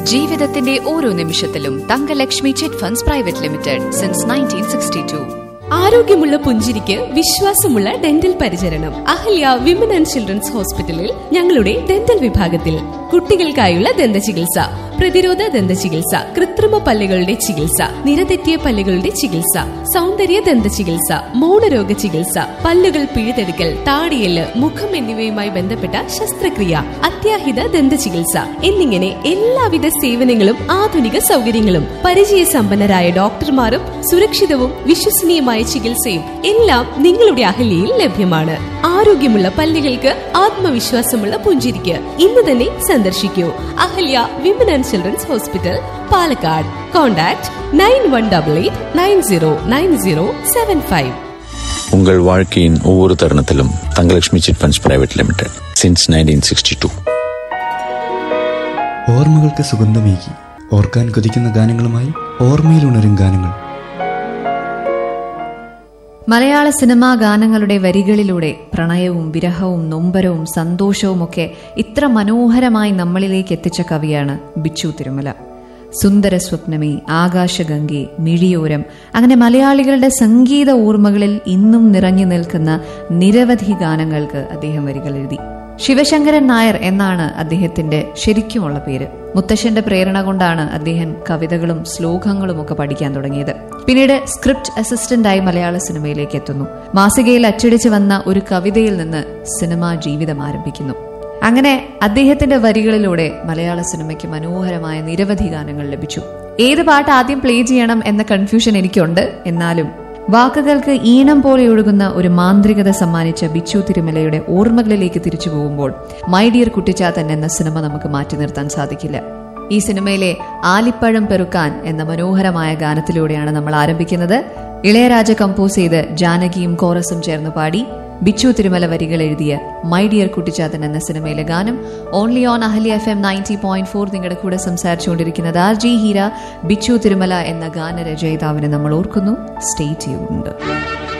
ജീവിതത്തിന്റെ ഓരോ നിമിഷത്തിലും Thankalakshmi chit funds private limited since 1962. ആരോഗ്യമുള്ള പുഞ്ചിരിക്ക് വിശ്വാസമുള്ള ഡെന്റൽ പരിചരണം. അഹല്യ വിമൻ ആൻഡ് ചിൽഡ്രൻസ് ഹോസ്പിറ്റലിൽ ഞങ്ങളുടെ ഡെന്റൽ വിഭാഗത്തിൽ കുട്ടികൾക്കായുള്ള ദന്ത ചികിത്സ, പ്രതിരോധ ദന്ത ചികിത്സ, കൃത്രിമ പല്ലുകളുടെ ചികിത്സ, നിരതെറ്റിയ പല്ലുകളുടെ ചികിത്സ, സൗന്ദര്യ ദന്ത ചികിത്സ, മൗനരോഗ ചികിത്സ, പല്ലുകൾ പിഴുതെടുക്കൽ, താടിയല്, മുഖം എന്നിവയുമായി ബന്ധപ്പെട്ട ശസ്ത്രക്രിയ, അത്യാഹിത ദന്ത ചികിത്സ എന്നിങ്ങനെ എല്ലാവിധ സേവനങ്ങളും ആധുനിക സൗകര്യങ്ങളും പരിചയസമ്പന്നരായ ഡോക്ടർമാരും സുരക്ഷിതവും വിശ്വസനീയമായ ചികിത്സയും എല്ലാം നിങ്ങളുടെ അഹല്യയിൽ ലഭ്യമാണ്. ആരോഗ്യമുള്ള പല്ലുകൾക്ക് ആത്മവിശ്വാസമുള്ള പുഞ്ചിരിക്ക് ഇന്ന് തന്നെ സന്ദർശിക്കൂ. Ahalya women and children's hospital, Palakkad. Contact 9188909075. உங்கள் வாழ்க்கையின் ஒவ்வொரு தருணத்திலும் Thangalakshmi chit funds private limited since 1962. ഓർമ്മകൾക്ക് സുഗന്ധമേകി ഓർക്കാൻ കൊതിക്കുന്ന ഗാനങ്ങളുമായി ഓർമ്മയിലുണരും ഗാനങ്ങൾ. മലയാള സിനിമാ ഗാനങ്ങളുടെ വരികളിലൂടെ പ്രണയവും വിരഹവും നൊമ്പരവും സന്തോഷവുമൊക്കെ ഇത്ര മനോഹരമായി നമ്മളിലേക്ക് എത്തിച്ച കവിയാണ് ബിച്ചു തിരുമല. സുന്ദര സ്വപ്നമേ, ആകാശഗംഗെ, മിഴിയോരം, അങ്ങനെ മലയാളികളുടെ സംഗീത ഓർമ്മകളിൽ ഇന്നും നിറഞ്ഞു നിൽക്കുന്ന നിരവധി ഗാനങ്ങൾക്ക് അദ്ദേഹം വരികൾ എഴുതി. ശിവശങ്കരൻ നായർ എന്നാണ് അദ്ദേഹത്തിന്റെ ശരിക്കുമുള്ള പേര്. മുത്തശ്ശന്റെ പ്രേരണ കൊണ്ടാണ് അദ്ദേഹം കവിതകളും ശ്ലോകങ്ങളും ഒക്കെ പഠിക്കാൻ തുടങ്ങിയത്. പിന്നീട് സ്ക്രിപ്റ്റ് അസിസ്റ്റന്റായി മലയാള സിനിമയിലേക്ക് എത്തുന്നു. മാസികയിൽ അച്ചടിച്ചു വന്ന ഒരു കവിതയിൽ നിന്ന് സിനിമാ ജീവിതം ആരംഭിക്കുന്നു. അങ്ങനെ അദ്ദേഹത്തിന്റെ വരികളിലൂടെ മലയാള സിനിമയ്ക്ക് മനോഹരമായ നിരവധി ഗാനങ്ങൾ ലഭിച്ചു. ഏത് പാട്ട് ആദ്യം പ്ലേ ചെയ്യണം എന്ന കൺഫ്യൂഷൻ എനിക്കുണ്ട്. എന്നാലും വാക്കുകൾക്ക് ഈണം പോലെ ഒഴുകുന്ന ഒരു മാന്ത്രികത സമ്മാനിച്ച ബിച്ചു തിരുമലയുടെ ഓർമ്മകളിലേക്ക് തിരിച്ചു പോകുമ്പോൾ മൈ ഡിയർ കുട്ടിച്ചാത്തൻ എന്ന സിനിമ നമുക്ക് മാറ്റി നിർത്താൻ സാധിക്കില്ല. ഈ സിനിമയിലെ ആലിപ്പഴം പെറുക്കാൻ എന്ന മനോഹരമായ ഗാനത്തിലൂടെയാണ് നമ്മൾ ആരംഭിക്കുന്നത്. ഇളയരാജ കമ്പോസ് ചെയ്ത് ജാനകിയും കോറസും ചേർന്ന് പാടി ബിച്ചു തിരുമല വരികൾ എഴുതിയ മൈ ഡിയർ കുട്ടിച്ചാത്തൻ എന്ന സിനിമയിലെ ഗാനം ഓൺലി ഓൺ അഹല്യ FM 90.4. നിങ്ങളുടെ കൂടെ സംസാരിച്ചുകൊണ്ടിരിക്കുന്നത് RJ ഹീര. ബിച്ചു തിരുമല എന്ന ഗാനരചയിതാവിനെ നമ്മൾ ഓർക്കുന്നു. Stay tuned.